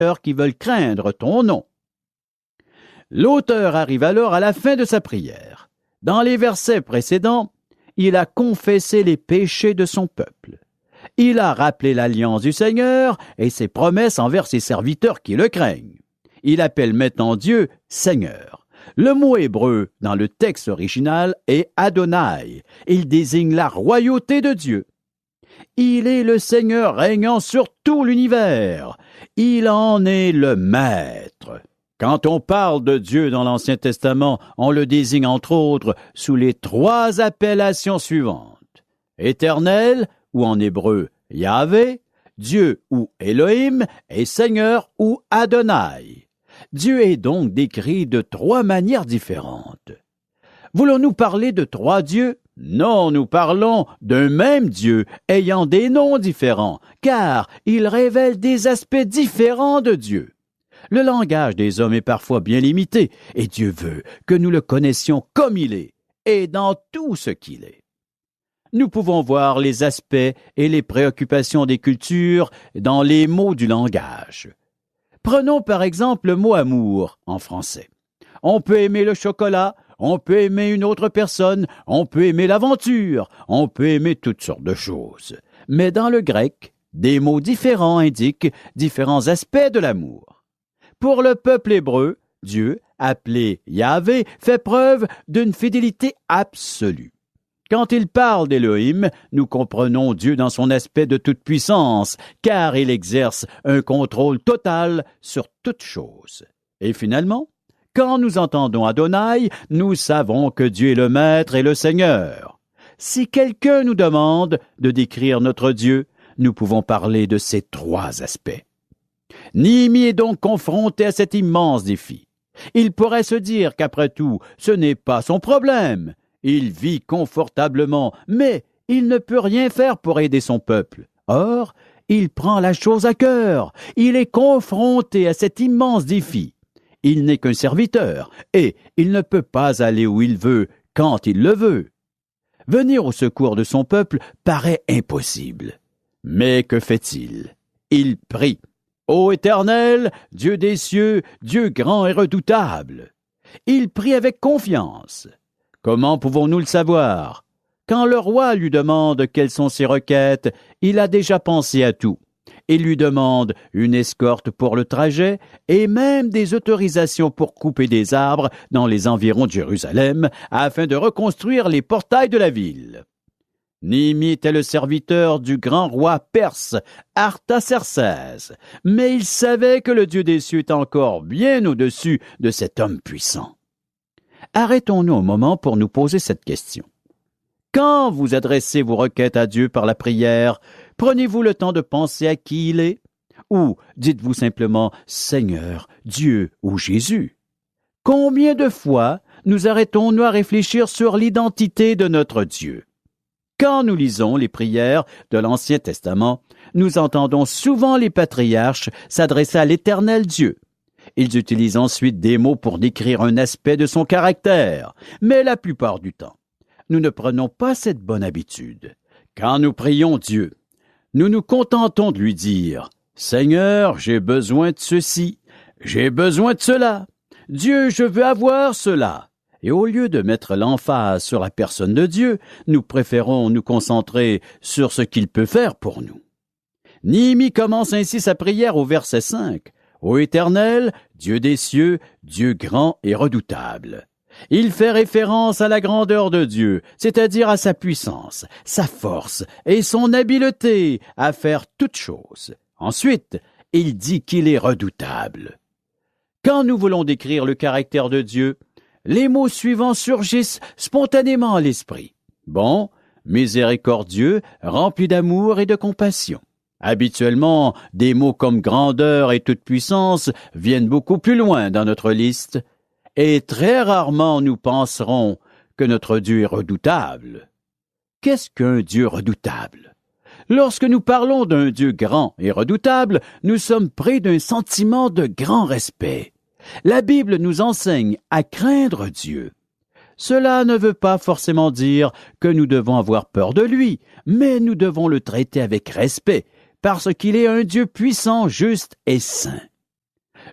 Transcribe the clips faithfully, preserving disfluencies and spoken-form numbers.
qui veulent craindre ton nom. » L'auteur arrive alors à la fin de sa prière. Dans les versets précédents, il a confessé les péchés de son peuple. Il a rappelé l'alliance du Seigneur et ses promesses envers ses serviteurs qui le craignent. Il appelle maintenant Dieu Seigneur. Le mot hébreu dans le texte original est Adonai. Il désigne la royauté de Dieu. Il est le Seigneur régnant sur tout l'univers. Il en est le maître. Quand on parle de Dieu dans l'Ancien Testament, on le désigne entre autres sous les trois appellations suivantes. Éternel, ou en hébreu Yahvé, Dieu ou Elohim, et Seigneur ou Adonai. Dieu est donc décrit de trois manières différentes. Voulons-nous parler de trois dieux? Non, nous parlons d'un même Dieu ayant des noms différents, car il révèle des aspects différents de Dieu. Le langage des hommes est parfois bien limité, et Dieu veut que nous le connaissions comme il est, et dans tout ce qu'il est. Nous pouvons voir les aspects et les préoccupations des cultures dans les mots du langage. Prenons par exemple le mot amour en français. On peut aimer le chocolat, on peut aimer une autre personne, on peut aimer l'aventure, on peut aimer toutes sortes de choses. Mais dans le grec, des mots différents indiquent différents aspects de l'amour. Pour le peuple hébreu, Dieu, appelé Yahvé, fait preuve d'une fidélité absolue. Quand il parle d'Élohim, nous comprenons Dieu dans son aspect de toute puissance, car il exerce un contrôle total sur toute chose. Et finalement, quand nous entendons Adonai, nous savons que Dieu est le Maître et le Seigneur. Si quelqu'un nous demande de décrire notre Dieu, nous pouvons parler de ces trois aspects. Néhémie est donc confronté à cet immense défi. Il pourrait se dire qu'après tout, ce n'est pas son problème. Il vit confortablement, mais il ne peut rien faire pour aider son peuple. Or, il prend la chose à cœur. Il est confronté à cet immense défi. Il n'est qu'un serviteur, et il ne peut pas aller où il veut, quand il le veut. Venir au secours de son peuple paraît impossible. Mais que fait-il? Il prie. Ô Éternel, Dieu des cieux, Dieu grand et redoutable. Il prie avec confiance. Comment pouvons-nous le savoir? Quand le roi lui demande quelles sont ses requêtes, il a déjà pensé à tout. Il lui demande une escorte pour le trajet et même des autorisations pour couper des arbres dans les environs de Jérusalem afin de reconstruire les portails de la ville. Néhémie était le serviteur du grand roi perse Artaxerxès, mais il savait que le Dieu des cieux est encore bien au-dessus de cet homme puissant. Arrêtons-nous un moment pour nous poser cette question. Quand vous adressez vos requêtes à Dieu par la prière, prenez-vous le temps de penser à qui il est? Ou dites-vous simplement « Seigneur, Dieu ou Jésus ». Combien de fois nous arrêtons-nous à réfléchir sur l'identité de notre Dieu? Quand nous lisons les prières de l'Ancien Testament, nous entendons souvent les patriarches s'adresser à l'Éternel Dieu. Ils utilisent ensuite des mots pour décrire un aspect de son caractère, mais la plupart du temps, nous ne prenons pas cette bonne habitude. Quand nous prions Dieu, nous nous contentons de lui dire « Seigneur, j'ai besoin de ceci, j'ai besoin de cela. Dieu, je veux avoir cela. » Et au lieu de mettre l'emphase sur la personne de Dieu, nous préférons nous concentrer sur ce qu'il peut faire pour nous. Néhémie commence ainsi sa prière au verset cinq. « Ô Éternel, Dieu des cieux, Dieu grand et redoutable. » Il fait référence à la grandeur de Dieu, c'est-à-dire à sa puissance, sa force et son habileté à faire toutes choses. Ensuite, il dit qu'il est redoutable. Quand nous voulons décrire le caractère de Dieu, les mots suivants surgissent spontanément à l'esprit. Bon, miséricordieux, rempli d'amour et de compassion. Habituellement, des mots comme grandeur et toute puissance viennent beaucoup plus loin dans notre liste, et très rarement nous penserons que notre Dieu est redoutable. Qu'est-ce qu'un Dieu redoutable? Lorsque nous parlons d'un Dieu grand et redoutable, nous sommes pris d'un sentiment de grand respect. La Bible nous enseigne à craindre Dieu. Cela ne veut pas forcément dire que nous devons avoir peur de lui, mais nous devons le traiter avec respect, parce qu'il est un Dieu puissant, juste et saint.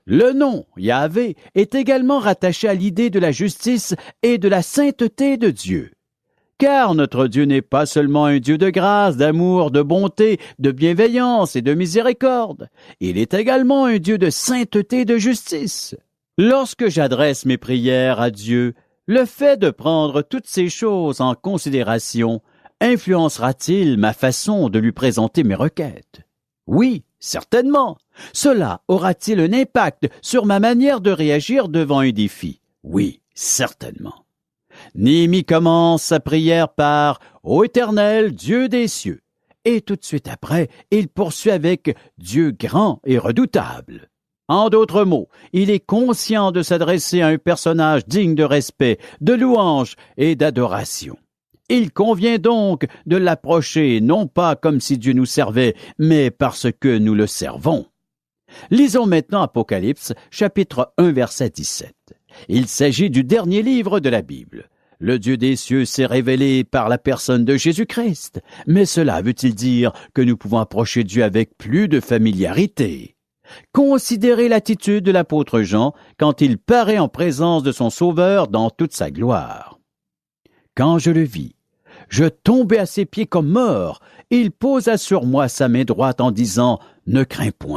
Le nom Yahvé est également rattaché à l'idée de la justice et de la sainteté de Dieu. Car notre Dieu n'est pas seulement un Dieu de grâce, d'amour, de bonté, de bienveillance et de miséricorde. Il est également un Dieu de sainteté et de justice. Lorsque j'adresse mes prières à Dieu, le fait de prendre toutes ces choses en considération influencera-t-il ma façon de lui présenter mes requêtes? Oui, certainement. Cela aura-t-il un impact sur ma manière de réagir devant un défi? Oui, certainement. Néhémie commence sa prière par « Ô Éternel, Dieu des cieux », et tout de suite après, il poursuit avec « Dieu grand et redoutable ». En d'autres mots, il est conscient de s'adresser à un personnage digne de respect, de louange et d'adoration. Il convient donc de l'approcher non pas comme si Dieu nous servait, mais parce que nous le servons. Lisons maintenant Apocalypse, chapitre un, verset dix-sept. Il s'agit du dernier livre de la Bible. Le Dieu des cieux s'est révélé par la personne de Jésus-Christ. Mais cela veut-il dire que nous pouvons approcher Dieu avec plus de familiarité? Considérez l'attitude de l'apôtre Jean quand il paraît en présence de son Sauveur dans toute sa gloire. Quand je le vis, je tombai à ses pieds comme mort. Il posa sur moi sa main droite en disant « Ne crains point ».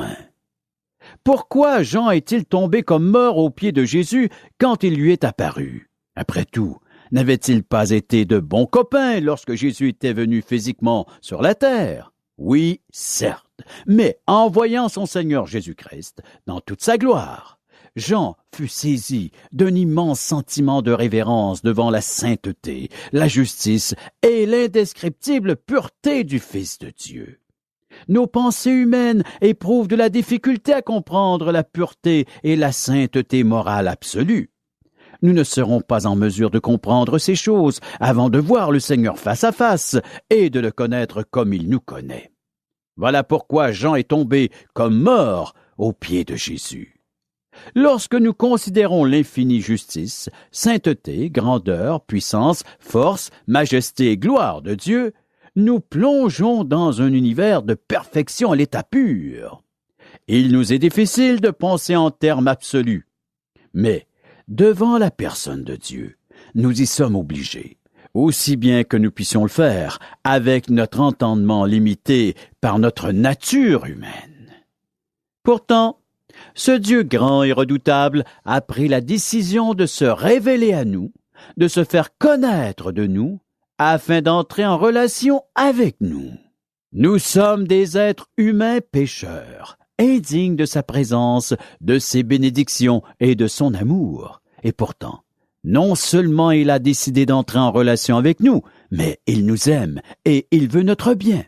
Pourquoi Jean est-il tombé comme mort aux pieds de Jésus quand il lui est apparu? Après tout, n'avait-il pas été de bons copains lorsque Jésus était venu physiquement sur la terre? Oui, certes, mais en voyant son Seigneur Jésus-Christ dans toute sa gloire, Jean fut saisi d'un immense sentiment de révérence devant la sainteté, la justice et l'indescriptible pureté du Fils de Dieu. Nos pensées humaines éprouvent de la difficulté à comprendre la pureté et la sainteté morale absolue. Nous ne serons pas en mesure de comprendre ces choses avant de voir le Seigneur face à face et de le connaître comme il nous connaît. Voilà pourquoi Jean est tombé comme mort aux pieds de Jésus. Lorsque nous considérons l'infinie justice, sainteté, grandeur, puissance, force, majesté et gloire de Dieu, nous plongeons dans un univers de perfection à l'état pur. Il nous est difficile de penser en termes absolus, mais devant la personne de Dieu, nous y sommes obligés, aussi bien que nous puissions le faire avec notre entendement limité par notre nature humaine. Pourtant, ce Dieu grand et redoutable a pris la décision de se révéler à nous, de se faire connaître de nous, afin d'entrer en relation avec nous. Nous sommes des êtres humains pécheurs, indignes de sa présence, de ses bénédictions et de son amour. Et pourtant, non seulement il a décidé d'entrer en relation avec nous, mais il nous aime et il veut notre bien.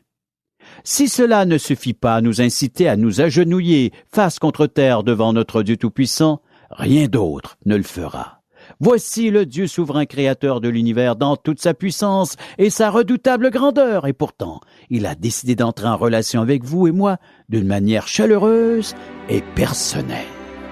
Si cela ne suffit pas à nous inciter à nous agenouiller face contre terre devant notre Dieu Tout-Puissant, rien d'autre ne le fera. Voici le Dieu souverain créateur de l'univers dans toute sa puissance et sa redoutable grandeur, et pourtant, il a décidé d'entrer en relation avec vous et moi d'une manière chaleureuse et personnelle.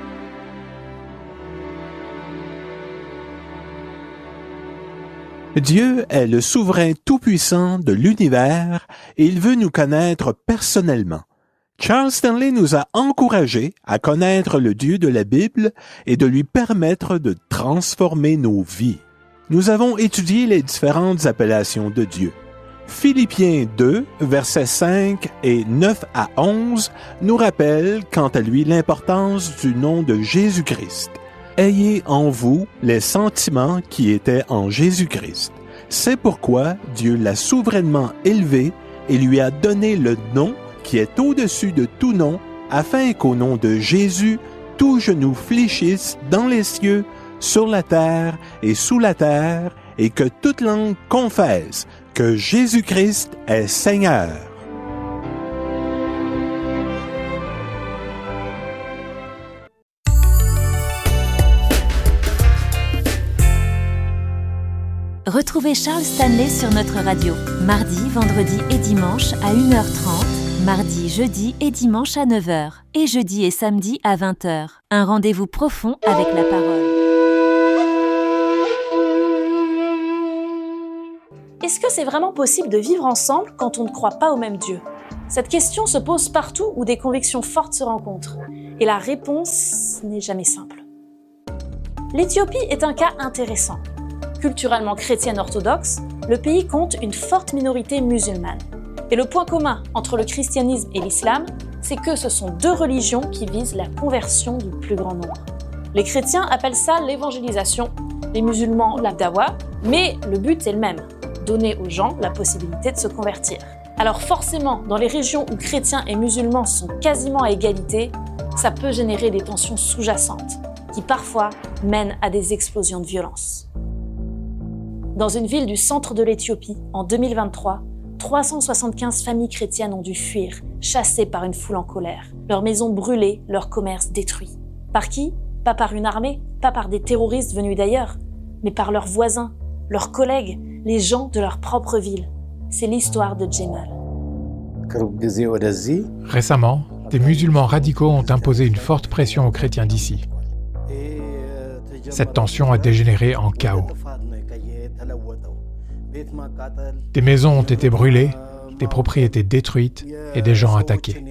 Dieu est le souverain tout-puissant de l'univers et il veut nous connaître personnellement. Charles Stanley nous a encouragés à connaître le Dieu de la Bible et de lui permettre de transformer nos vies. Nous avons étudié les différentes appellations de Dieu. Philippiens deux, versets cinq et neuf à onze nous rappellent quant à lui l'importance du nom de Jésus-Christ. Ayez en vous les sentiments qui étaient en Jésus-Christ. C'est pourquoi Dieu l'a souverainement élevé et lui a donné le nom qui est au-dessus de tout nom, afin qu'au nom de Jésus, tout genou fléchisse dans les cieux, sur la terre et sous la terre, et que toute langue confesse que Jésus-Christ est Seigneur. Retrouvez Charles Stanley sur notre radio, mardi, vendredi et dimanche à une heure trente, mardi, jeudi et dimanche à neuf heures, et jeudi et samedi à vingt heures. Un rendez-vous profond avec la parole. Est-ce que c'est vraiment possible de vivre ensemble quand on ne croit pas au même Dieu? Cette question se pose partout où des convictions fortes se rencontrent. Et la réponse n'est jamais simple. L'Éthiopie est un cas intéressant. Culturellement chrétienne orthodoxe, le pays compte une forte minorité musulmane. Et le point commun entre le christianisme et l'islam, c'est que ce sont deux religions qui visent la conversion du plus grand nombre. Les chrétiens appellent ça l'évangélisation, les musulmans la dawa, mais le but est le même, donner aux gens la possibilité de se convertir. Alors forcément, dans les régions où chrétiens et musulmans sont quasiment à égalité, ça peut générer des tensions sous-jacentes, qui parfois mènent à des explosions de violence. Dans une ville du centre de l'Éthiopie, en deux mille vingt-trois, trois cent soixante-quinze familles chrétiennes ont dû fuir, chassées par une foule en colère. Leurs maisons brûlées, leurs commerces détruits. Par qui ? Pas par une armée, pas par des terroristes venus d'ailleurs, mais par leurs voisins, leurs collègues, les gens de leur propre ville. C'est l'histoire de Jemal. Récemment, des musulmans radicaux ont imposé une forte pression aux chrétiens d'ici. Cette tension a dégénéré en chaos. Des maisons ont été brûlées, des propriétés détruites et des gens attaqués.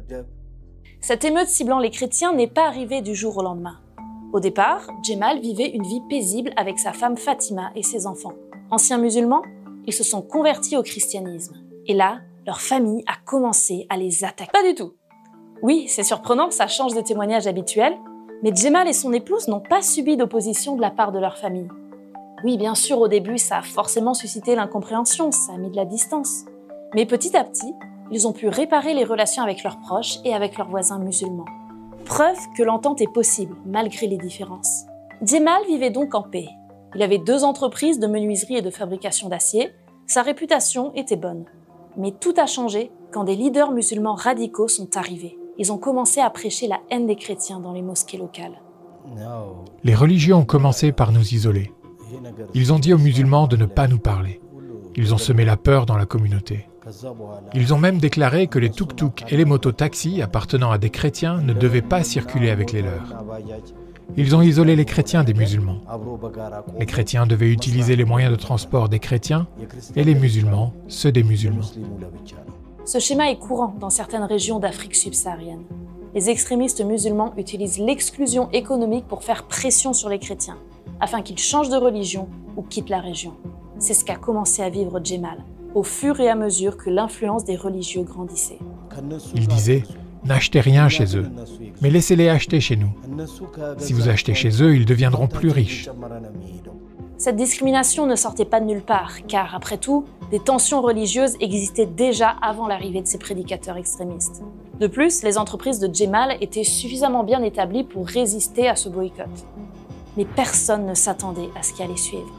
Cette émeute ciblant les chrétiens n'est pas arrivée du jour au lendemain. Au départ, Jemal vivait une vie paisible avec sa femme Fatima et ses enfants. Anciens musulmans, ils se sont convertis au christianisme. Et là, leur famille a commencé à les attaquer. Pas du tout. Oui, c'est surprenant, ça change des témoignages habituels, mais Jemal et son épouse n'ont pas subi d'opposition de la part de leur famille. Oui, bien sûr, au début, ça a forcément suscité l'incompréhension, ça a mis de la distance. Mais petit à petit, ils ont pu réparer les relations avec leurs proches et avec leurs voisins musulmans. Preuve que l'entente est possible, malgré les différences. Jemal vivait donc en paix. Il avait deux entreprises de menuiserie et de fabrication d'acier. Sa réputation était bonne. Mais tout a changé quand des leaders musulmans radicaux sont arrivés. Ils ont commencé à prêcher la haine des chrétiens dans les mosquées locales. Les religieux ont commencé par nous isoler. Ils ont dit aux musulmans de ne pas nous parler. Ils ont semé la peur dans la communauté. Ils ont même déclaré que les tuk-tuk et les motos-taxis appartenant à des chrétiens ne devaient pas circuler avec les leurs. Ils ont isolé les chrétiens des musulmans. Les chrétiens devaient utiliser les moyens de transport des chrétiens et les musulmans, ceux des musulmans. Ce schéma est courant dans certaines régions d'Afrique subsaharienne. Les extrémistes musulmans utilisent l'exclusion économique pour faire pression sur les chrétiens, afin qu'ils changent de religion ou quittent la région. C'est ce qu'a commencé à vivre Jemal, au fur et à mesure que l'influence des religieux grandissait. Il disait « N'achetez rien chez eux, mais laissez-les acheter chez nous. Si vous achetez chez eux, ils deviendront plus riches. » Cette discrimination ne sortait pas de nulle part, car après tout, des tensions religieuses existaient déjà avant l'arrivée de ces prédicateurs extrémistes. De plus, les entreprises de Jemal étaient suffisamment bien établies pour résister à ce boycott. Mais personne ne s'attendait à ce qui allait suivre.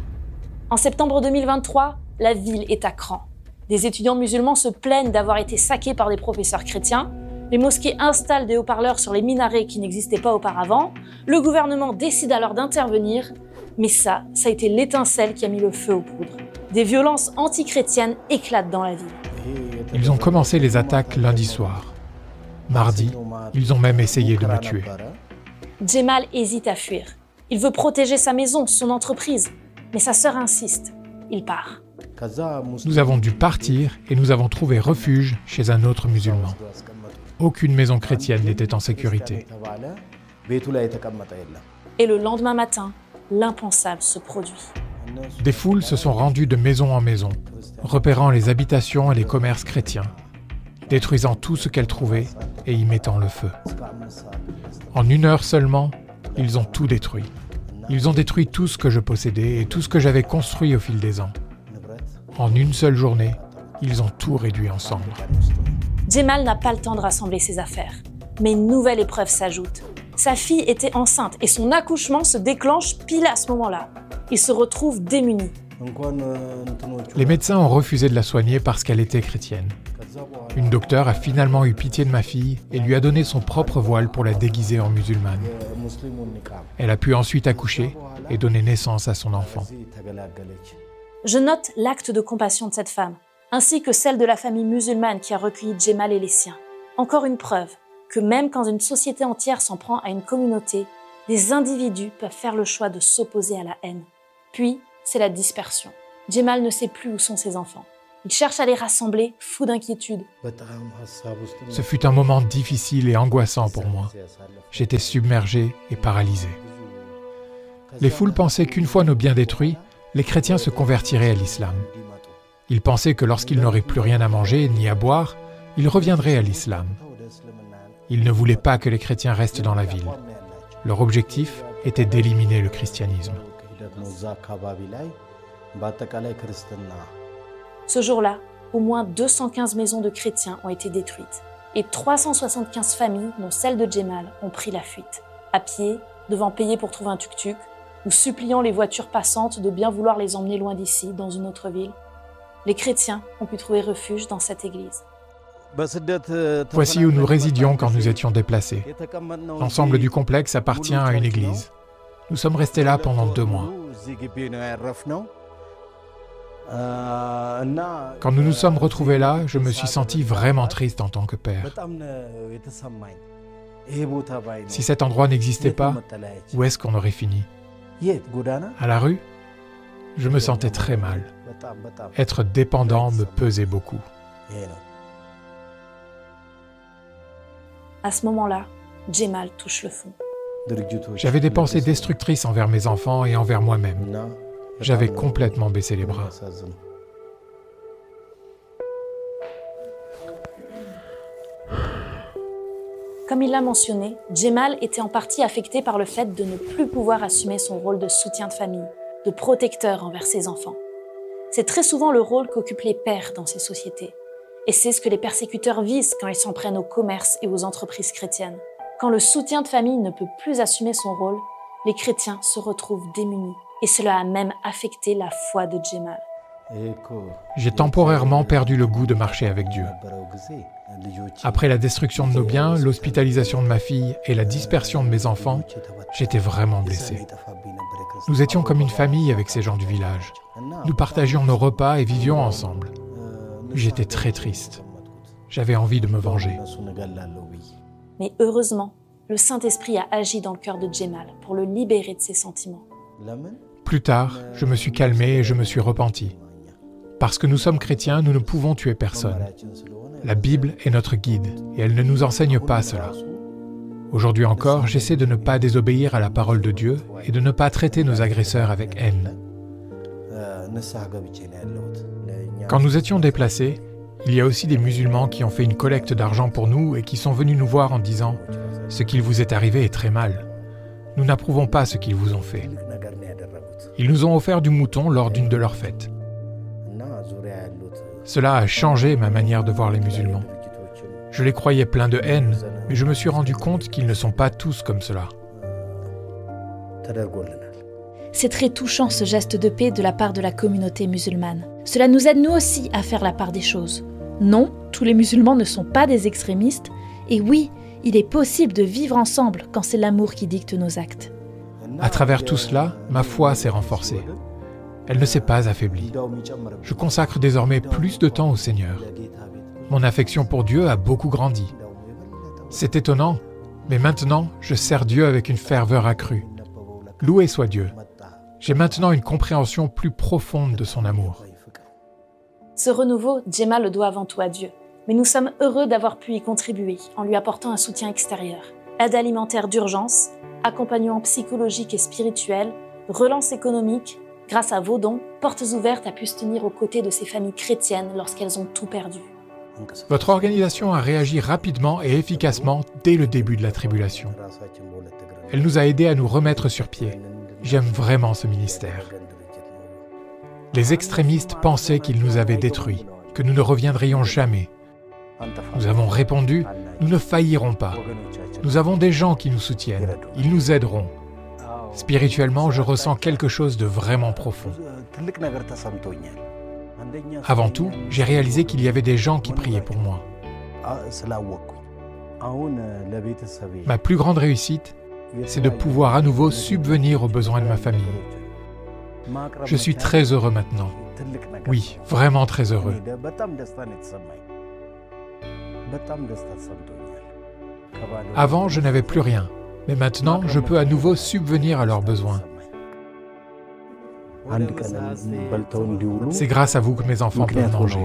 En septembre deux mille vingt-trois, la ville est à cran. Des étudiants musulmans se plaignent d'avoir été saqués par des professeurs chrétiens. Les mosquées installent des haut-parleurs sur les minarets qui n'existaient pas auparavant. Le gouvernement décide alors d'intervenir. Mais ça, ça a été l'étincelle qui a mis le feu aux poudres. Des violences anti-chrétiennes éclatent dans la ville. Ils ont commencé les attaques lundi soir. Mardi, ils ont même essayé de me tuer. Jemal hésite à fuir. Il veut protéger sa maison, son entreprise. Mais sa sœur insiste. Il part. Nous avons dû partir et nous avons trouvé refuge chez un autre musulman. Aucune maison chrétienne n'était en sécurité. Et le lendemain matin, l'impensable se produit. Des foules se sont rendues de maison en maison, repérant les habitations et les commerces chrétiens, détruisant tout ce qu'elles trouvaient et y mettant le feu. En une heure seulement, ils ont tout détruit. Ils ont détruit tout ce que je possédais et tout ce que j'avais construit au fil des ans. En une seule journée, ils ont tout réduit en cendres. Jemal n'a pas le temps de rassembler ses affaires. Mais une nouvelle épreuve s'ajoute. Sa fille était enceinte et son accouchement se déclenche pile à ce moment-là. Il se retrouve démuni. Les médecins ont refusé de la soigner parce qu'elle était chrétienne. Une docteure a finalement eu pitié de ma fille et lui a donné son propre voile pour la déguiser en musulmane. Elle a pu ensuite accoucher et donner naissance à son enfant. Je note l'acte de compassion de cette femme, ainsi que celle de la famille musulmane qui a recueilli Jemal et les siens. Encore une preuve que même quand une société entière s'en prend à une communauté, des individus peuvent faire le choix de s'opposer à la haine. Puis, c'est la dispersion. Jemal ne sait plus où sont ses enfants. Il cherche à les rassembler, fou d'inquiétude. Ce fut un moment difficile et angoissant pour moi. J'étais submergé et paralysé. Les foules pensaient qu'une fois nos biens détruits, les chrétiens se convertiraient à l'islam. Ils pensaient que lorsqu'ils n'auraient plus rien à manger ni à boire, ils reviendraient à l'islam. Ils ne voulaient pas que les chrétiens restent dans la ville. Leur objectif était d'éliminer le christianisme. Ce jour-là, au moins deux cent quinze maisons de chrétiens ont été détruites et trois cent soixante-quinze familles, dont celle de Djemal, ont pris la fuite, à pied, devant payer pour trouver un tuk-tuk, ou suppliant les voitures passantes de bien vouloir les emmener loin d'ici, dans une autre ville. Les chrétiens ont pu trouver refuge dans cette église. Voici où nous résidions quand nous étions déplacés. L'ensemble du complexe appartient à une église. Nous sommes restés là pendant deux mois. Quand nous nous sommes retrouvés là, je me suis senti vraiment triste en tant que père. Si cet endroit n'existait pas, où est-ce qu'on aurait fini? À la rue? Je me sentais très mal. Être dépendant me pesait beaucoup. À ce moment-là, Djemal touche le fond. J'avais des pensées destructrices envers mes enfants et envers moi-même. J'avais complètement baissé les bras. Comme il l'a mentionné, Djemal était en partie affecté par le fait de ne plus pouvoir assumer son rôle de soutien de famille, de protecteur envers ses enfants. C'est très souvent le rôle qu'occupent les pères dans ces sociétés. Et c'est ce que les persécuteurs visent quand ils s'en prennent au commerce et aux entreprises chrétiennes. Quand le soutien de famille ne peut plus assumer son rôle, les chrétiens se retrouvent démunis. Et cela a même affecté la foi de Djemal. J'ai temporairement perdu le goût de marcher avec Dieu. Après la destruction de nos biens, l'hospitalisation de ma fille et la dispersion de mes enfants, j'étais vraiment blessé. Nous étions comme une famille avec ces gens du village. Nous partagions nos repas et vivions ensemble. J'étais très triste. J'avais envie de me venger. Mais heureusement, le Saint-Esprit a agi dans le cœur de Djemal pour le libérer de ses sentiments. Plus tard, je me suis calmé et je me suis repenti. Parce que nous sommes chrétiens, nous ne pouvons tuer personne. La Bible est notre guide et elle ne nous enseigne pas cela. Aujourd'hui encore, j'essaie de ne pas désobéir à la parole de Dieu et de ne pas traiter nos agresseurs avec haine. Quand nous étions déplacés, il y a aussi des musulmans qui ont fait une collecte d'argent pour nous et qui sont venus nous voir en disant « Ce qu'il vous est arrivé est très mal. Nous n'approuvons pas ce qu'ils vous ont fait. » Ils nous ont offert du mouton lors d'une de leurs fêtes. Cela a changé ma manière de voir les musulmans. Je les croyais pleins de haine, mais je me suis rendu compte qu'ils ne sont pas tous comme cela. C'est très touchant ce geste de paix de la part de la communauté musulmane. Cela nous aide nous aussi à faire la part des choses. Non, tous les musulmans ne sont pas des extrémistes, et oui, il est possible de vivre ensemble quand c'est l'amour qui dicte nos actes. À travers tout cela, ma foi s'est renforcée. Elle ne s'est pas affaiblie. Je consacre désormais plus de temps au Seigneur. Mon affection pour Dieu a beaucoup grandi. C'est étonnant, mais maintenant, je sers Dieu avec une ferveur accrue. Loué soit Dieu. J'ai maintenant une compréhension plus profonde de son amour. Ce renouveau, Djemal le doit avant tout à Dieu. Mais nous sommes heureux d'avoir pu y contribuer en lui apportant un soutien extérieur. Aide alimentaire d'urgence, accompagnement psychologique et spirituel, relance économique. Grâce à vos dons, Portes Ouvertes a pu se tenir aux côtés de ces familles chrétiennes lorsqu'elles ont tout perdu. Votre organisation a réagi rapidement et efficacement dès le début de la tribulation. Elle nous a aidés à nous remettre sur pied. J'aime vraiment ce ministère. Les extrémistes pensaient qu'ils nous avaient détruits, que nous ne reviendrions jamais. Nous avons répondu, nous ne faillirons pas. Nous avons des gens qui nous soutiennent, ils nous aideront. Spirituellement, je ressens quelque chose de vraiment profond. Avant tout, j'ai réalisé qu'il y avait des gens qui priaient pour moi. Ma plus grande réussite, c'est de pouvoir à nouveau subvenir aux besoins de ma famille. Je suis très heureux maintenant. Oui, vraiment très heureux. Avant, je n'avais plus rien, mais maintenant, je peux à nouveau subvenir à leurs besoins. C'est grâce à vous que mes enfants peuvent manger.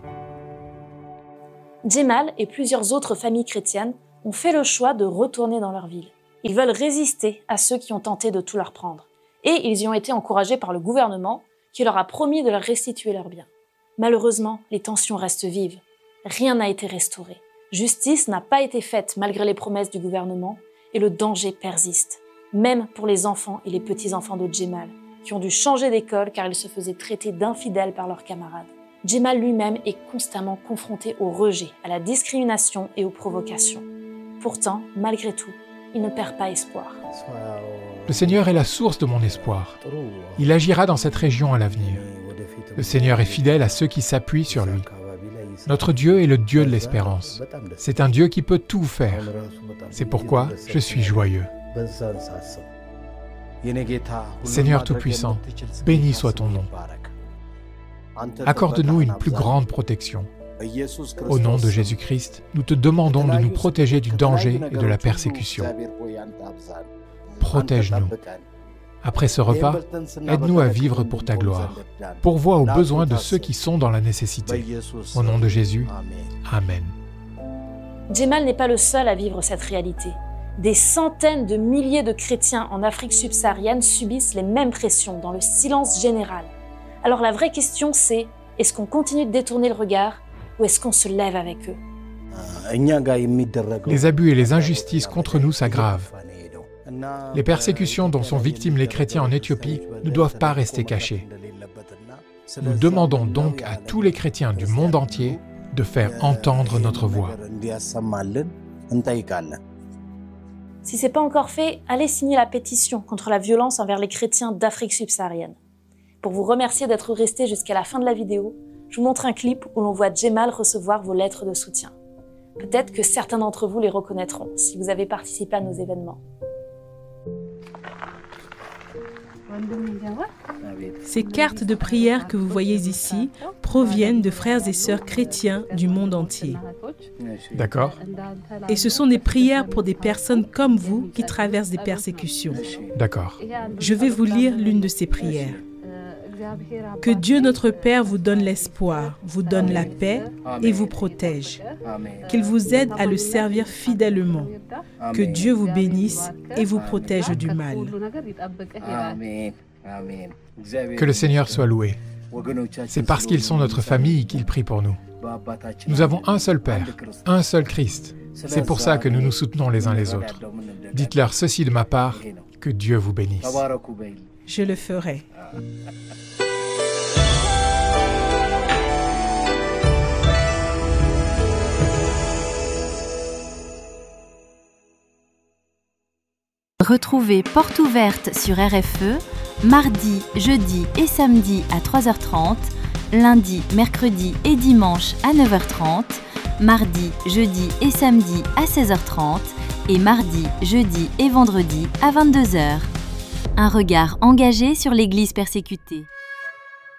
Jemal et plusieurs autres familles chrétiennes ont fait le choix de retourner dans leur ville. Ils veulent résister à ceux qui ont tenté de tout leur prendre. Et ils y ont été encouragés par le gouvernement qui leur a promis de leur restituer leurs biens. Malheureusement, les tensions restent vives. Rien n'a été restauré. Justice n'a pas été faite malgré les promesses du gouvernement et le danger persiste, même pour les enfants et les petits-enfants de Jemal, qui ont dû changer d'école car ils se faisaient traiter d'infidèles par leurs camarades. Jemal lui-même est constamment confronté au rejet, à la discrimination et aux provocations. Pourtant, malgré tout, il ne perd pas espoir. Le Seigneur est la source de mon espoir. Il agira dans cette région à l'avenir. Le Seigneur est fidèle à ceux qui s'appuient sur lui. Notre Dieu est le Dieu de l'espérance. C'est un Dieu qui peut tout faire. C'est pourquoi je suis joyeux. Seigneur Tout-Puissant, béni soit ton nom. Accorde-nous une plus grande protection. Au nom de Jésus-Christ, nous te demandons de nous protéger du danger et de la persécution. Protège-nous. Après ce repas, aide-nous à vivre pour ta gloire. Pourvois aux besoins de ceux qui sont dans la nécessité. Au nom de Jésus, Amen. Jemal n'est pas le seul à vivre cette réalité. Des centaines de milliers de chrétiens en Afrique subsaharienne subissent les mêmes pressions dans le silence général. Alors la vraie question c'est, est-ce qu'on continue de détourner le regard ou est-ce qu'on se lève avec eux? Les abus et les injustices contre nous s'aggravent. Les persécutions dont sont victimes les chrétiens en Éthiopie ne doivent pas rester cachées. Nous demandons donc à tous les chrétiens du monde entier de faire entendre notre voix. Si ce n'est pas encore fait, allez signer la pétition contre la violence envers les chrétiens d'Afrique subsaharienne. Pour vous remercier d'être restés jusqu'à la fin de la vidéo, je vous montre un clip où l'on voit Jemal recevoir vos lettres de soutien. Peut-être que certains d'entre vous les reconnaîtront si vous avez participé à nos événements. Ces cartes de prière que vous voyez ici proviennent de frères et sœurs chrétiens du monde entier. D'accord. Et ce sont des prières pour des personnes comme vous qui traversent des persécutions. D'accord. Je vais vous lire l'une de ces prières. Que Dieu notre Père vous donne l'espoir, vous donne la paix et vous protège. Qu'il vous aide à le servir fidèlement. Que Dieu vous bénisse et vous protège du mal. Que le Seigneur soit loué. C'est parce qu'ils sont notre famille qu'ils prient pour nous. Nous avons un seul Père, un seul Christ. C'est pour ça que nous nous soutenons les uns les autres. Dites-leur ceci de ma part, que Dieu vous bénisse. Je le ferai. Retrouvez Porte ouverte sur R F E, mardi, jeudi et samedi à trois heures trente, lundi, mercredi et dimanche à neuf heures trente, mardi, jeudi et samedi à seize heures trente et mardi, jeudi et vendredi à vingt-deux heures. Un regard engagé sur l'Église persécutée.